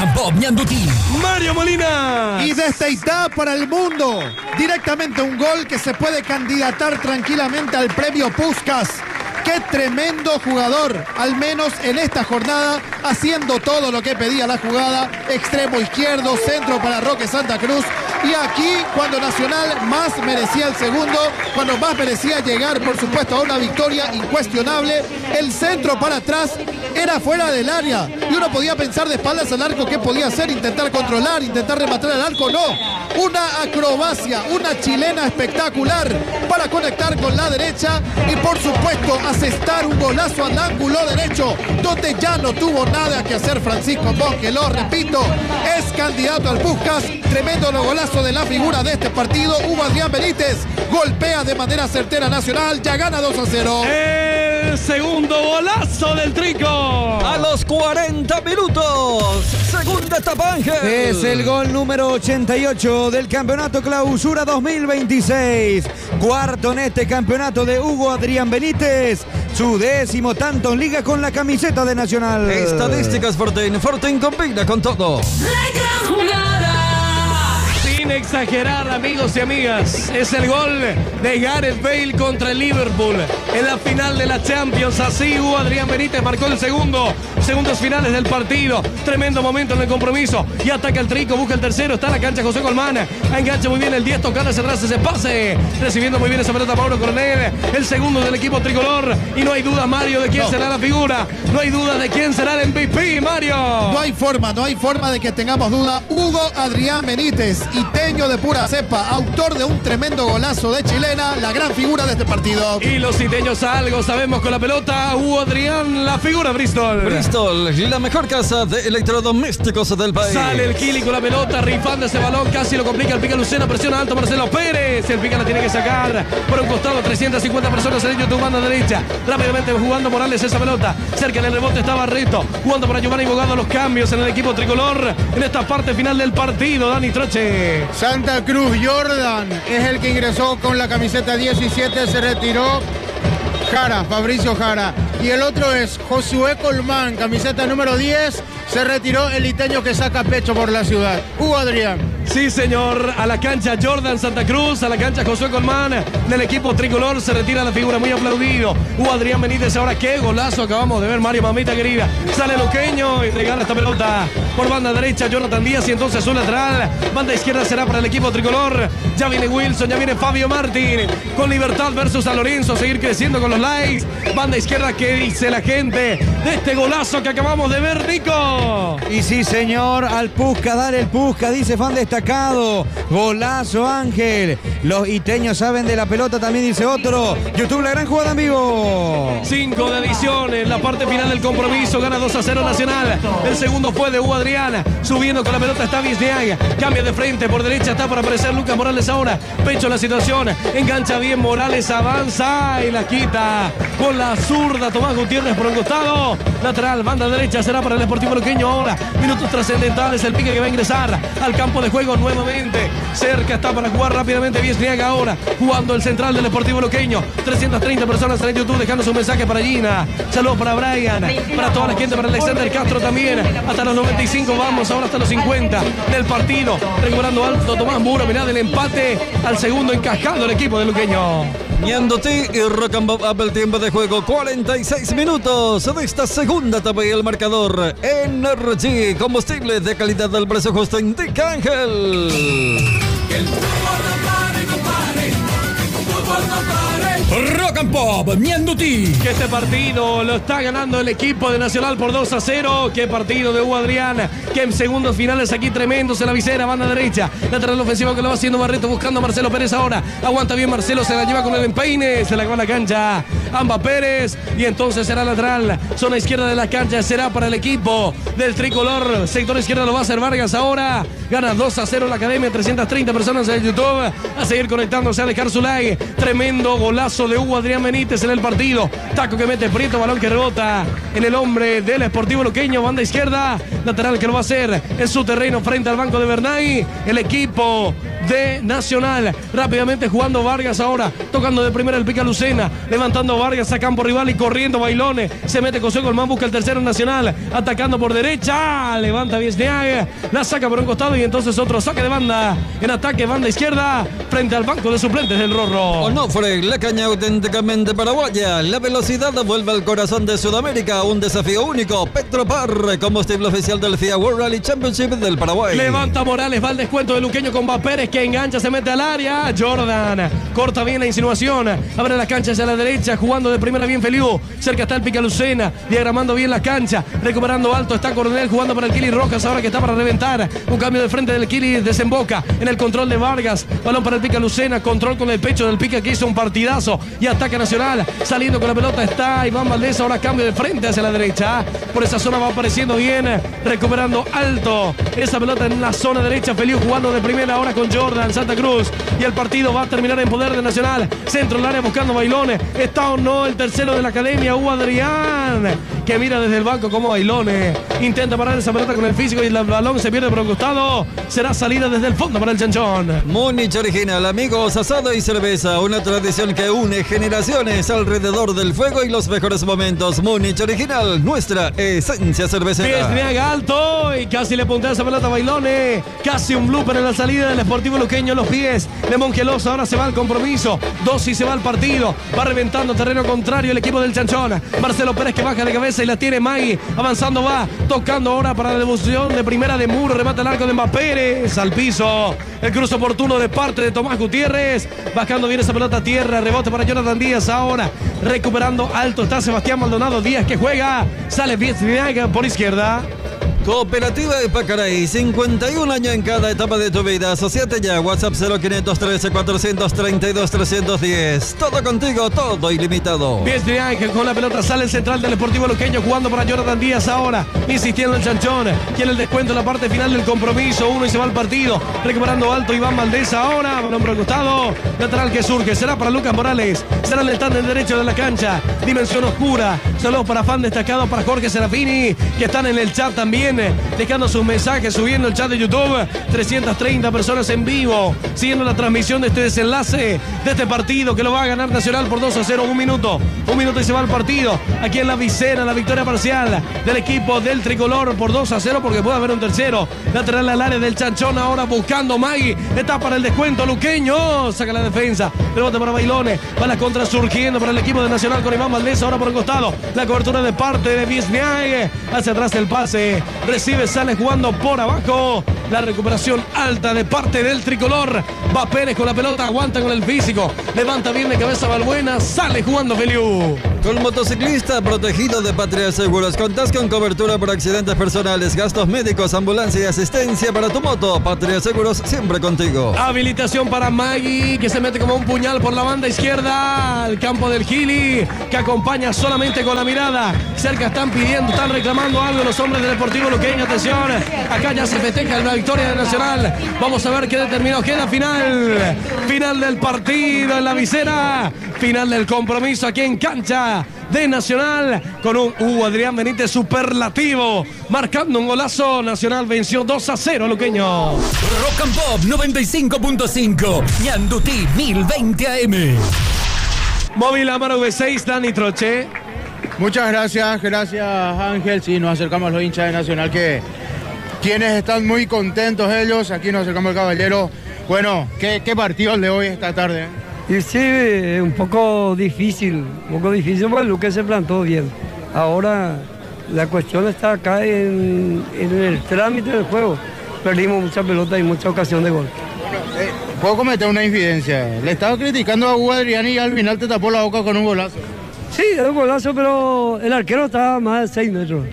and Pop Ñandutí. Mario Molina. Y desde Itá para el mundo, directamente un gol que se puede candidatar tranquilamente al premio Puskás. ¡Qué tremendo jugador! Al menos en esta jornada, haciendo todo lo que pedía la jugada. Extremo izquierdo, centro para Roque Santa Cruz. Y aquí, cuando Nacional más merecía el segundo, cuando más merecía llegar, por supuesto, a una victoria incuestionable, el centro para atrás era fuera del área. Y uno podía pensar de espaldas al arco qué podía hacer, intentar controlar, intentar rematar el arco. No, una acrobacia, una chilena espectacular para conectar con la derecha y, por supuesto, asestar un golazo al ángulo derecho, donde ya no tuvo nada que hacer Francisco Pons, que lo repito, es candidato al Puskás. Tremendo golazo de la figura de este partido. Hugo Adrián Benítez golpea de manera certera Nacional, ya gana 2-0. El segundo golazo del Trico. A los 40 minutos. Segunda etapa, Ángel. Es el gol número 88 del Campeonato Clausura 2026. Cuarto en este campeonato de Hugo Adrián Benítez. Su 10º tanto en liga con la camiseta de Nacional. Estadísticas Fortín. Fortín combina con todo. Sin exagerar, amigos y amigas, es el gol de Gareth Bale contra el Liverpool en la final de la Champions. Así Hugo Adrián Benítez marcó el segundos finales del partido. Tremendo momento en el compromiso y ataca el Trico, busca el tercero, está en la cancha José Colmán, engancha muy bien el 10, tocando hacia atrás ese pase, recibiendo muy bien esa pelota Mauro Coronel, el segundo del equipo tricolor. Y no hay duda, Mario, de quién será la figura, no hay duda de quién será el MVP, Mario. No hay forma de que tengamos duda. Hugo Adrián Benítez, iteño de pura cepa, autor de un tremendo golazo de chilena, la gran figura de este partido. Y los iteños algo sabemos con la pelota. Hugo Adrián, la figura Bristol. Bristol, la mejor casa de electrodomésticos del país. Sale el Kili con la pelota, rifando ese balón, casi lo complica el Pica Lucena, presiona alto Marcelo Pérez. El Pica la tiene que sacar por un costado, 350 personas en YouTube, banda derecha. Rápidamente jugando Morales esa pelota. Cerca del rebote está Barreto, jugando para Giovanni Bogado. Los cambios en el equipo tricolor en esta parte final del partido. Dani Troche. Santa Cruz, Jordan es el que ingresó con la camiseta 17, se retiró Jara, Fabricio Jara. Y el otro es Josué Colmán, camiseta número 10, se retiró el iteño que saca pecho por la ciudad. Hugo Adrián. Sí, señor, a la cancha Jordan Santa Cruz, a la cancha Josué Colmán del equipo tricolor, se retira la figura, muy aplaudido. Hugo Adrián Benítez, ahora qué golazo acabamos de ver, Mario, mamita querida. Sale Luqueño y regala esta pelota por banda derecha, Jonathan Díaz, y entonces su lateral. Banda izquierda será para el equipo tricolor. Ya viene Wilson, ya viene Fabio Martín, con Libertad versus San Lorenzo, seguir creciendo con los likes. Banda izquierda, ¿qué dice la gente de este golazo que acabamos de ver, Nico? Y sí, señor, al Puskás, dale el Puskás, dice fan destacado. Golazo, Ángel. Los iteños saben de la pelota, también dice otro. YouTube, la gran jugada en vivo. 5 de adición en la parte final del compromiso. Gana 2-0 Nacional. El segundo fue de Hugo Adrián. Subiendo con la pelota está Vizniaga. Cambia de frente, por derecha está para aparecer Lucas Morales ahora. Pecho la situación. Engancha bien Morales, avanza y la quita con la zurda Tomás Gutiérrez por un costado. Lateral, banda derecha será para el Sportivo Luqueño ahora. Minutos trascendentales, el pique que va a ingresar al campo de juego nuevamente. Cerca está para jugar rápidamente Vizniaga ahora. Jugando el central del Sportivo Luqueño. 330 personas en YouTube dejando su mensaje para Gina. Saludos para Brian, para toda la gente, para Alexander Castro también. Hasta los 95 vamos, ahora hasta los 50 del partido. Recuperando alto Tomás Muro, mirá del empate al segundo, encajando el equipo de Luqueño. Ñandutí y Rock and Pop, el tiempo de juego 46 minutos de esta segunda etapa y el marcador Energy, combustible de calidad del precio justo, indica Ángel. Que el fútbol no pare, compadre. Que el fútbol no pare. Rock and Pop, Ñandutí. Que este partido lo está ganando el equipo de Nacional por 2-0. Qué partido de Hugo Adrián. Que en segundos finales aquí tremendos en la visera, banda derecha. Lateral ofensivo que lo va haciendo Barreto, buscando a Marcelo Pérez ahora. Aguanta bien Marcelo, se la lleva con el empeine. Se la acaba la cancha Amba Pérez. Y entonces será lateral. Zona izquierda de la cancha será para el equipo del tricolor. Sector izquierda lo va a hacer Vargas ahora. Gana 2-0 la academia. 330 personas en YouTube. A seguir conectándose, a dejar su like. Tremendo golazo de Hugo Adrián Benítez en el partido. Taco que mete Prieto, balón que rebota en el hombre del Sportivo Luqueño. Banda izquierda, lateral que lo va a hacer en su terreno frente al banco de Bernay. El equipo de Nacional. Rápidamente jugando Vargas ahora, tocando de primera el pica Lucena, levantando Vargas a campo rival y corriendo Bailones. Se mete José Colmán, busca el tercero Nacional, atacando por derecha, levanta Viesniaga, la saca por un costado y entonces otro saque de banda en ataque, banda izquierda, frente al banco de suplentes del Rorro. Onofre, la caña auténticamente paraguaya. La velocidad vuelve al corazón de Sudamérica. Un desafío único. Petropar, combustible oficial del FIA World Rally Championship del Paraguay. Levanta Morales, va al descuento de Luqueño con Pérez, que engancha, se mete al área. Jordan corta bien la insinuación, abre la cancha hacia la derecha, jugando de primera bien Feliu. Cerca está el pica Lucena, diagramando bien la cancha, recuperando alto está Coronel, jugando para el Kili Rojas, ahora que está para reventar. Un cambio de frente del Kili, desemboca en el control de Vargas. Balón para el pica Lucena, control con el pecho del pica que hizo un partidazo y ataca Nacional. Saliendo con la pelota está Iván Valdés, ahora cambio de frente hacia la derecha. Por esa zona va apareciendo bien, recuperando alto esa pelota en la zona derecha. Feliu jugando de primera ahora con Jordan Santa Cruz. Y el partido va a terminar en poder de Nacional. Centro del área buscando Bailones. Está o no el tercero de la academia, Hugo Adrián, que mira desde el banco como Bailones intenta parar esa pelota con el físico y el balón se pierde por un costado. Será salida desde el fondo para el Chanchón. Múnich Original, amigos, asado y cerveza. Una tradición que une generaciones alrededor del fuego y los mejores momentos. Múnich Original, nuestra esencia cervecera. Viesniaga alto y casi le puntea esa pelota a Bailones. Casi un blooper en la salida del Sportivo Luqueño. Los pies de Mongelosa, ahora se va al compromiso. Dossi se va al partido. Va reventando terreno contrario el equipo del Chanchón. Marcelo Pérez que baja de cabeza y la tiene Magui. Avanzando va, tocando ahora para la devolución de primera de Muro. Remata el arco de Mbappé Pérez al piso. El cruce oportuno de parte de Tomás Gutiérrez. Bajando bien esa pelota a tierra. Rebote para Jonathan Díaz ahora. Recuperando alto está Sebastián Maldonado. Díaz que juega. Sale Viesniaga por izquierda. Cooperativa de Pacaraí, 51 años en cada etapa de tu vida. Asociate ya, WhatsApp 0513-432-310. Todo contigo, todo ilimitado. Viesniaga con la pelota sale el central del Deportivo Luqueño, jugando para Jonathan Díaz ahora, insistiendo el Chanchón. Quiere el descuento en la parte final del compromiso, uno y se va al partido. Recuperando alto Iván Valdés ahora, balón por el costado. Lateral que surge, será para Lucas Morales. Será en el tándem derecho de la cancha. Dimensión oscura. Saludos para fan destacado, para Jorge Serafini, que están en el chat también, dejando sus mensajes, subiendo el chat de YouTube. 330 personas en vivo, siguiendo la transmisión de este desenlace, de este partido que lo va a ganar Nacional por 2-0. Un minuto y se va el partido. Aquí en la visera, la victoria parcial del equipo del tricolor por 2-0, porque puede haber un tercero. Lateral al área del Chanchón, ahora buscando Magui. Está para el descuento Luqueño. Saca la defensa. Rebote para Bailones. Va la contra surgiendo para el equipo de Nacional con Iván Valdés. Ahora por el costado. La cobertura de parte de Viesniaga. Hacia atrás el pase. Recibe, sale jugando por abajo. La recuperación alta de parte del tricolor. Va Pérez con la pelota, aguanta con el físico. Levanta bien de cabeza Balbuena. Sale jugando Feliu. Con motociclista protegido de Patria Seguros, contás con cobertura por accidentes personales, gastos médicos, ambulancia y asistencia para tu moto. Patria Seguros, siempre contigo. Habilitación para Magui, que se mete como un puñal por la banda izquierda al campo del Gili, que acompaña solamente con la mirada. Cerca están pidiendo, están reclamando algo los hombres del Deportivo Luqueño. Atención, acá ya se festeja la victoria de Nacional. Vamos a ver qué determinado queda. Final del partido en la visera. Final del compromiso aquí en cancha de Nacional, con un Hugo Adrián Benítez superlativo, marcando un golazo. Nacional venció 2-0 a Luqueño. Rock and Pop 95.5, Ñandutí 1020 AM. Móvil Amaro V6, Dani Troche. Muchas gracias Ángel. Sí, nos acercamos a los hinchas de Nacional, que quienes están muy contentos ellos. Aquí nos acercamos al caballero. Bueno, ¿qué partidos de hoy esta tarde? Y sí, un poco difícil porque Luque se plantó bien. Ahora la cuestión está acá en el trámite del juego. Perdimos mucha pelota y mucha ocasión de gol. Puedo cometer una infidencia. Le estaba criticando a Hugo Adrián y al final te tapó la boca con un golazo. Sí, es un golazo, pero el arquero estaba a más de 6 metros.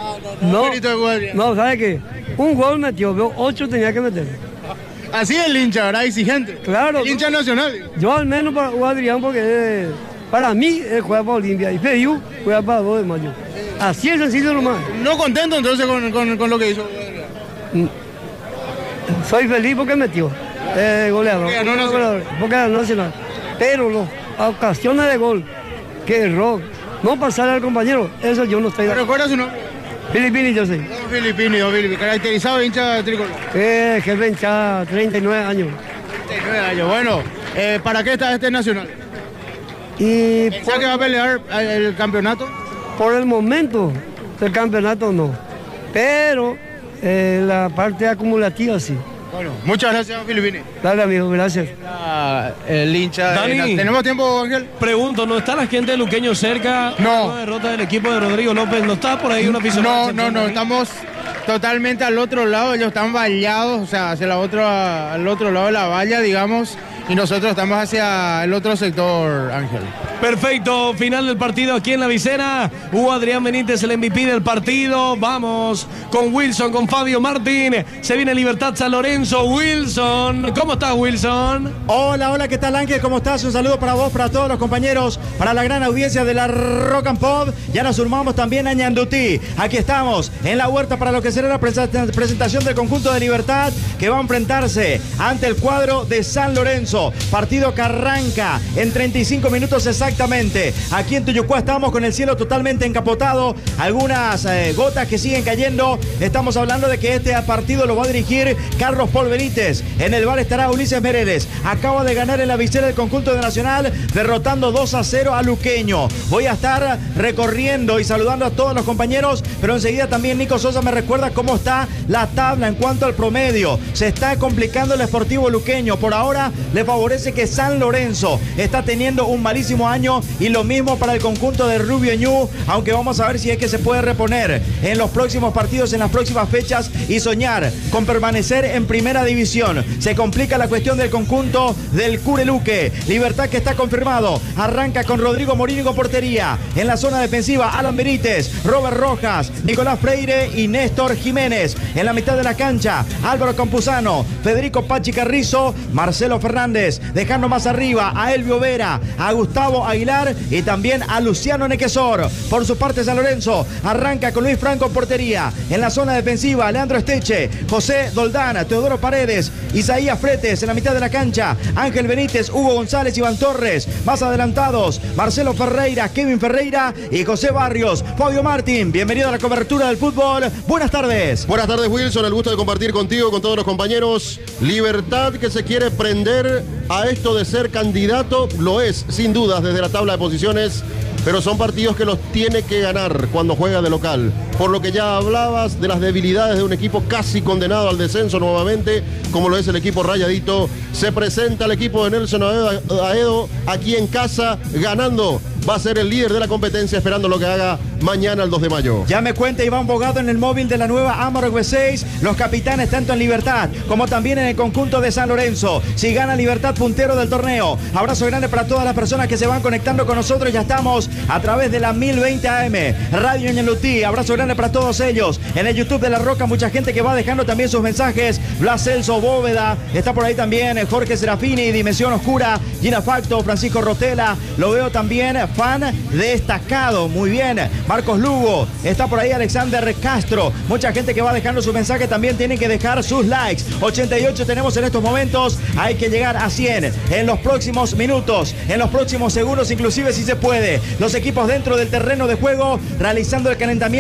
No, ¿sabe qué? Un gol metió, pero 8 tenía que meter. Así es el hincha, ¿verdad? Exigente. Claro. El hincha nacional. Yo al menos para Hugo Adrián, porque para mí él juega para Olimpia y Feliu juega para 2 de mayo. Así es sencillo nomás. ¿No contento entonces con lo que hizo? Soy feliz porque metió. Goleador. Porque ganó Nacional. Pero las ocasiones de gol que erró, no pasar al compañero, eso yo no estoy de acuerdo. ¿Recuerda su nombre? Filipini, yo sé. Filipini, caracterizado hincha tricolor. Jefe hincha, 39 años. 39 años. Bueno, ¿para qué está este Nacional? Y ¿Pensás que va a pelear el campeonato? por el momento del campeonato no, pero la parte acumulativa sí. Bueno, muchas gracias, Filipini. Dale, amigo, gracias. El hincha. Dani. ¿Tenemos tiempo, Ángel? Pregunto, ¿no está la gente de Luqueño cerca? No. La derrota del equipo de Rodrigo López, ¿no está por ahí una aficionado? No, estamos totalmente al otro lado, ellos están vallados, o sea, hacia al otro lado de la valla, digamos, y nosotros estamos hacia el otro sector, Ángel. Perfecto, final del partido aquí en la Vicena. Hugo Adrián Benítez, el MVP del partido. Vamos con Wilson, con Fabio Martín. Se viene Libertad San Lorenzo. Wilson, ¿cómo estás, Wilson? Hola, ¿qué tal, Ángel? ¿Cómo estás? Un saludo para vos, para todos los compañeros, para la gran audiencia de la Rock and Pop. Ya nos sumamos también a Ñandutí. Aquí estamos en la huerta para lo que será la presentación del conjunto de Libertad, que va a enfrentarse ante el cuadro de San Lorenzo. Partido que arranca en 35 minutos exactamente. Aquí en Tuyucuá estamos con el cielo totalmente encapotado, algunas gotas que siguen cayendo. Estamos hablando de que este partido lo va a dirigir Carlos Paul Benítez. En el bar estará Ulises Mereles. Acaba de ganar en la Vicena el conjunto de Nacional, derrotando 2-0 a Luqueño. Voy a estar recorriendo y saludando a todos los compañeros, pero enseguida también Nico Sosa me recuerda cómo está la tabla en cuanto al promedio. Se está complicando el Sportivo Luqueño. Por ahora le favorece que San Lorenzo está teniendo un malísimo año, y lo mismo para el conjunto de Rubio Ñu, aunque vamos a ver si es que se puede reponer en los próximos partidos, en las próximas fechas, y soñar con permanecer en primera división. Se complica la cuestión del conjunto del Cureluque. Libertad que está confirmado. Arranca con Rodrigo Morínigo con portería. En la zona defensiva, Alan Benítez, Robert Rojas, Nicolás Freire y Néstor Jiménez. En la mitad de la cancha, Álvaro Campuzano, Federico Pachi Carrizo, Marcelo Fernández, dejando más arriba a Elvio Vera, a Gustavo Aguilar y también a Luciano Nequesor. Por su parte, San Lorenzo arranca con Luis Franco en portería. En la zona defensiva, Leandro Esteche, José Doldán, Teodoro Paredes, Isaías Fretes. En la mitad de la cancha, Ángel Benítez, Hugo González, Iván Torres. Más adelantados, Marcelo Ferreira, Kevin Ferreira y José Barrios. Fabio Martín, bienvenido a la cobertura del fútbol. Buenas tardes. Buenas tardes, Wilson. El gusto de compartir contigo, con todos los compañeros. Libertad que se quiere prender a esto de ser candidato, lo es, sin dudas, desde la tabla de posiciones, pero son partidos que los tiene que ganar cuando juega de local. Por lo que ya hablabas de las debilidades de un equipo casi condenado al descenso nuevamente, como lo es el equipo Rayadito. Se presenta el equipo de Nelson Aedo aquí en casa, ganando. Va a ser el líder de la competencia, esperando lo que haga mañana el 2 de mayo. Ya me cuenta Iván Bogado en el móvil de la nueva Amarok V6, los capitanes tanto en Libertad como también en el conjunto de San Lorenzo. Si gana Libertad, puntero del torneo. Abrazo grande para todas las personas que se van conectando con nosotros. Ya estamos a través de la 1020 AM, Radio Ñandutí. Abrazo grande para todos ellos. En el YouTube de La Roca, mucha gente que va dejando también sus mensajes. Blas Celso Bóveda, está por ahí también Jorge Serafini, Dimensión Oscura, Gina Facto, Francisco Rotela. Lo veo también fan destacado, muy bien. Marcos Lugo, está por ahí Alexander Castro. Mucha gente que va dejando su mensaje, también tienen que dejar sus likes. 88 tenemos en estos momentos, hay que llegar a 100 en los próximos minutos, en los próximos segundos, inclusive si se puede. Los equipos dentro del terreno de juego realizando el calentamiento